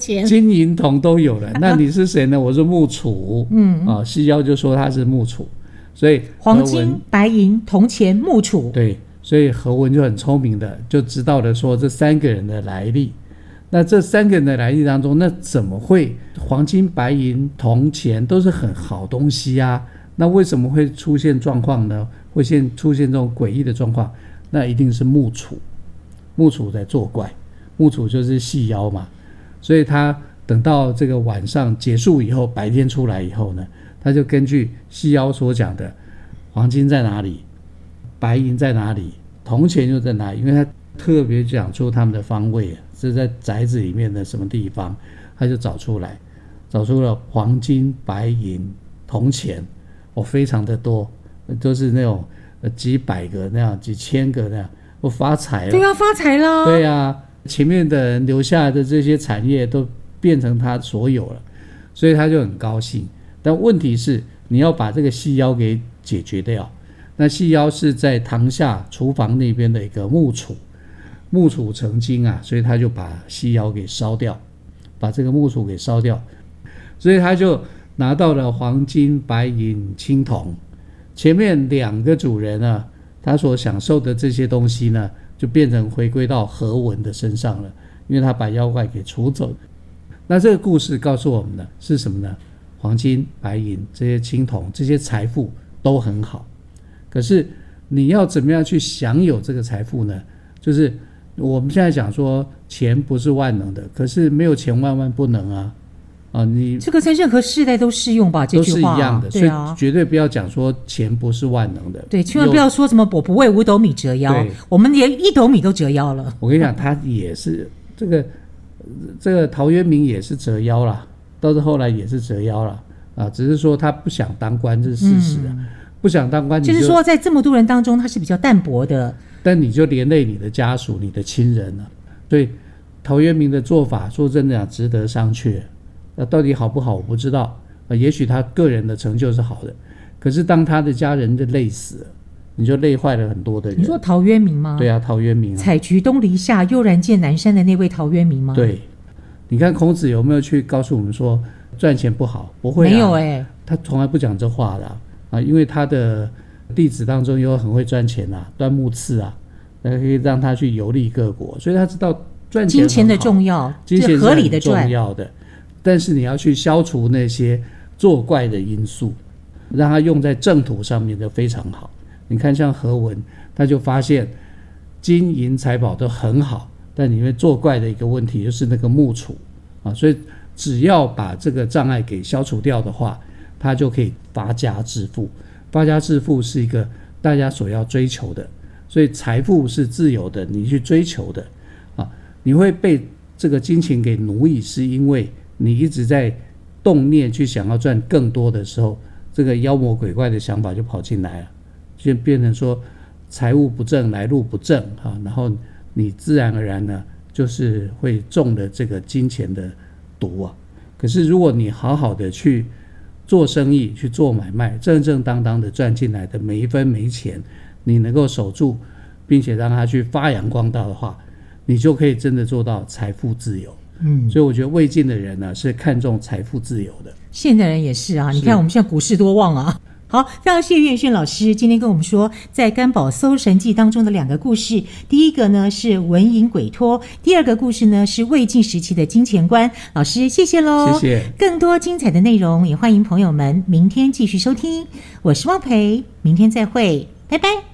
钱， 金银铜都有了。那你是谁呢？我是木楚。细腰就说他是木楚，所以黄金、白银、铜钱、木楚。 对，所以何文就很聪明的就知道了说这3个人的来历。那这3个人的来历当中，那怎么会黄金、白银、铜钱都是很好东西啊？那为什么会出现状况呢？会出现这种诡异的状况？那一定是木楚在作怪。木楚就是细腰嘛，所以他等到这个晚上结束以后，白天出来以后呢，他就根据细腰所讲的黄金在哪里，白银在哪里，铜钱又在哪里，因为他特别讲出他们的方位，是在宅子里面的什么地方，他就找出了黄金、白银、铜钱，非常的多，都是那种几百个那样，几千个那样，我发财了。 对啊，发财了。 对啊，前面的人留下来的这些产业都变成他所有了，所以他就很高兴。但问题是，你要把这个细腰给解决掉。那细腰是在堂下厨房那边的一个木楚成精啊，所以他就把细腰给烧掉，把这个木楚给烧掉，所以他就拿到了黄金、白银、青铜。前面2个主人啊，他所享受的这些东西呢，就变成回归到何文的身上了，因为他把妖怪给除走。那这个故事告诉我们的是什么呢？黄金、白银这些青铜这些财富都很好，可是你要怎么样去享有这个财富呢？就是我们现在讲说钱不是万能的，可是没有钱万万不能啊！你这个在任何世代都适用吧？这句话都是一样的，所以绝对不要讲说钱不是万能的。 对，千万不要说什么我不为5斗米折腰，我们连1斗米都折腰了。 我跟你讲，他也是这个陶渊明也是折腰啦，到后来也是折腰啦啊，只是说他不想当官，这是事实啊。不想当官， 就是说在这么多人当中，他是比较淡薄的。 但你就连累你的家属、你的亲人了。所以陶渊明的做法，说真的讲，值得商榷。到底好不好我不知道，也许他个人的成就是好的，可是当他的家人就累死了，你就累坏了很多的人。 你说陶渊明吗？ 对啊，陶渊明采菊东篱下，悠然见南山的那位陶渊明吗？ 对，你看孔子有没有去告诉我们说赚钱不好？不会啊， 没有他从来不讲这话的因为他的弟子当中有很会赚钱端木赐可以让他去游历各国，所以他知道赚钱金钱的重要， 金钱是合理的赚重要的，但是你要去消除那些作怪的因素，让它用在正途上面就非常好。你看像何文，他就发现金银财宝都很好，但里面作怪的一个问题就是那个木楚所以只要把这个障碍给消除掉的话，他就可以发家致富。发家致富是一个大家所要追求的，所以财富是自由的，你去追求的你会被这个金钱给奴役，是因为你一直在动念去想要赚更多的时候，这个妖魔鬼怪的想法就跑进来了，就变成说财务不正，来路不正然后你自然而然呢就是会中了这个金钱的毒可是如果你好好的去做生意，去做买卖，正正当当的赚进来的每一分每一钱，你能够守住，并且让它去发扬光大的话，你就可以真的做到财富自由。所以我觉得魏晋的人呢是看重财富自由的， 现代人也是你看我们现在股市多旺好，非常谢谢岳轩老师今天跟我们说在干宝搜神记当中的2个故事，第一个呢是文银鬼托，第2个故事呢是魏晋时期的金钱观。老师谢谢咯， 谢谢。 更多精彩的内容也欢迎朋友们明天继续收听，我是汪培，明天再会，拜拜。